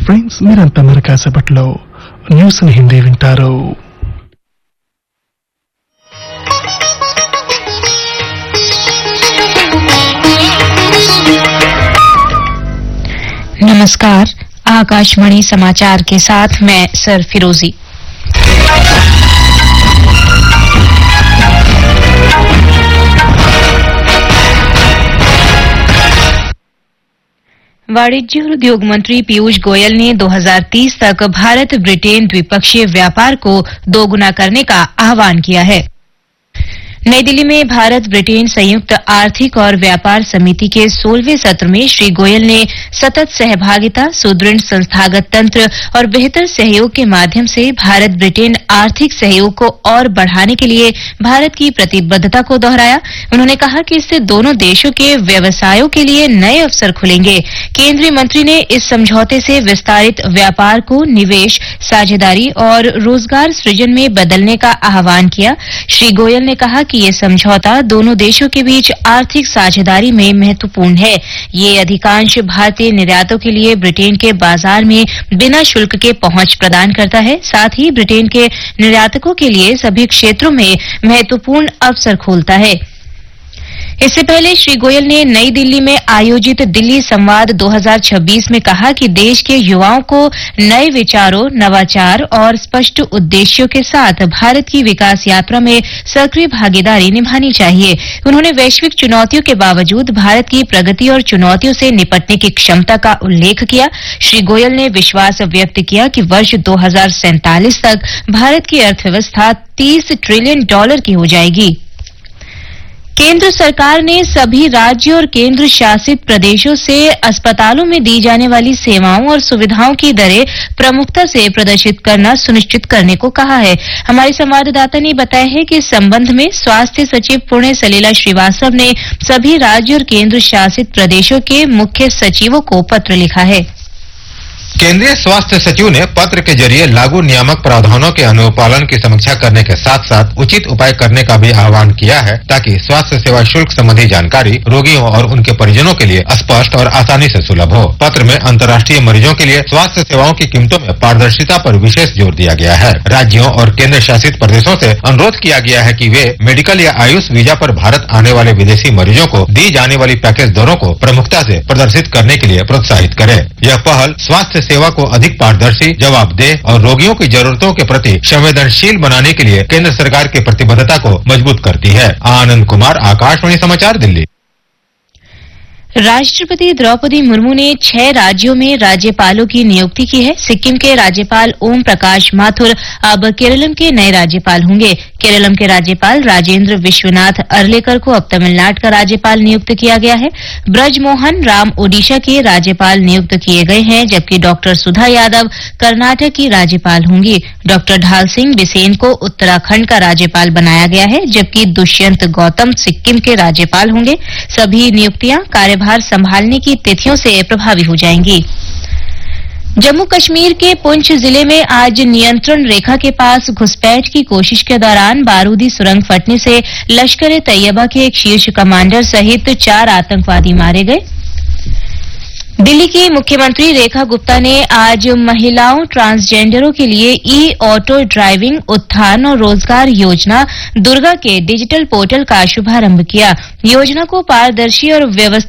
Friends, మీరంతా మన కాసేపట్లో న్యూస్ ని హిందీ వింటారు. नमस्कार, आकाशवाणी समाचार के साथ मैं सर फिरोजी। वाणिज्य और उद्योग मंत्री पीयूष गोयल ने 2030 तक भारत ब्रिटेन द्विपक्षीय व्यापार को दोगुना करने का आह्वान किया है। नई दिल्ली में भारत ब्रिटेन संयुक्त आर्थिक और व्यापार समिति के 16वें सत्र में श्री गोयल ने सतत सहभागिता, सुदृढ़ संस्थागत तंत्र और बेहतर सहयोग के माध्यम से भारत ब्रिटेन आर्थिक सहयोग को और बढ़ाने के लिए भारत की प्रतिबद्धता को दोहराया। उन्होंने कहा कि इससे दोनों देशों के व्यवसायों के लिए नए अवसर खुलेंगे। केंद्रीय मंत्री ने इस समझौते से विस्तारित व्यापार को निवेश, साझेदारी और रोजगार सृजन में बदलने का आह्वान किया। श्री गोयल ने कहा कि ये समझौता दोनों देशों के बीच आर्थिक साझेदारी में महत्वपूर्ण है। ये अधिकांश भारतीय निर्यातों के लिए ब्रिटेन के बाजार में बिना शुल्क के पहुंच प्रदान करता है, साथ ही ब्रिटेन के निर्यातकों के लिए सभी क्षेत्रों में महत्वपूर्ण अवसर खोलता है। इससे पहले श्री गोयल ने नई दिल्ली में आयोजित दिल्ली संवाद 2026 में कहा कि देश के युवाओं को नए विचारों, नवाचार और स्पष्ट उद्देश्यों के साथ भारत की विकास यात्रा में सक्रिय भागीदारी निभानी चाहिए। उन्होंने वैश्विक चुनौतियों के बावजूद भारत की प्रगति और चुनौतियों से निपटने की क्षमता का उल्लेख किया। श्री गोयल ने विश्वास व्यक्त किया कि वर्ष 2047 तक भारत की अर्थव्यवस्था $30 ट्रिलियन की हो जाएगी। केंद्र सरकार ने सभी राज्यों और केंद्र शासित प्रदेशों से अस्पतालों में दी जाने वाली सेवाओं और सुविधाओं की दरें प्रमुखता से प्रदर्शित करना सुनिश्चित करने को कहा है। हमारे संवाददाता ने बताया है कि इस संबंध में स्वास्थ्य सचिव पुण्य सलीला श्रीवास्तव ने सभी राज्य और केंद्र शासित प्रदेशों के मुख्य सचिवों को पत्र लिखा है। केंद्रीय स्वास्थ्य सचिव ने पत्र के जरिए लागू नियामक प्रावधानों के अनुपालन की समीक्षा करने के साथ साथ उचित उपाय करने का भी आह्वान किया है, ताकि स्वास्थ्य सेवा शुल्क संबंधी जानकारी रोगियों और उनके परिजनों के लिए स्पष्ट और आसानी से सुलभ हो। पत्र में अंतर्राष्ट्रीय मरीजों के लिए स्वास्थ्य सेवाओं की कीमतों में पारदर्शिता पर विशेष जोर दिया गया है। राज्यों और केंद्र शासित प्रदेशों से अनुरोध किया गया है कि वे मेडिकल या आयुष वीजा पर भारत आने वाले विदेशी मरीजों को दी जाने वाली पैकेज दरों को प्रमुखता से प्रदर्शित करने के लिए प्रोत्साहित करें। यह पहल स्वास्थ्य सेवा को अधिक पारदर्शी, जवाबदेह और रोगियों की जरूरतों के प्रति संवेदनशील बनाने के लिए केंद्र सरकार की प्रतिबद्धता को मजबूत करती है। आनंद कुमार, आकाशवाणी समाचार, दिल्ली। राष्ट्रपति द्रौपदी मुर्मू ने 6 राज्यों में राज्यपालों की नियुक्ति की है। सिक्किम के राज्यपाल ओम प्रकाश माथुर अब केरलम के नए राज्यपाल होंगे। केरलम के राज्यपाल राजेंद्र विश्वनाथ अर्लेकर को अब तमिलनाडु का राज्यपाल नियुक्त किया गया है। ब्रजमोहन राम ओडिशा के राज्यपाल नियुक्त किए गए हैं, जबकि डॉक्टर सुधा यादव कर्नाटक की राज्यपाल होंगी। डॉक्टर ढाल सिंह बिसेन को उत्तराखंड का राज्यपाल बनाया गया है, जबकि दुष्यंत गौतम सिक्किम के राज्यपाल होंगे। सभी नियुक्तियां कार्यभार संभालने की तिथियों से प्रभावी हो जाएंगी। जम्मू कश्मीर के पुंछ जिले में आज नियंत्रण रेखा के पास घुसपैठ की कोशिश के दौरान बारूदी सुरंग फटने से लश्कर-ए-तैयबा के एक शीर्ष कमांडर सहित 4 आतंकवादी मारे गए। दिल्ली की मुख्यमंत्री रेखा गुप्ता ने आज महिलाओं ट्रांसजेंडरों के लिए ऑटो ड्राइविंग उत्थान और रोजगार योजना दुर्गा के डिजिटल पोर्टल का शुभारंभ किया। योजना को पारदर्शी और व्यवस्थित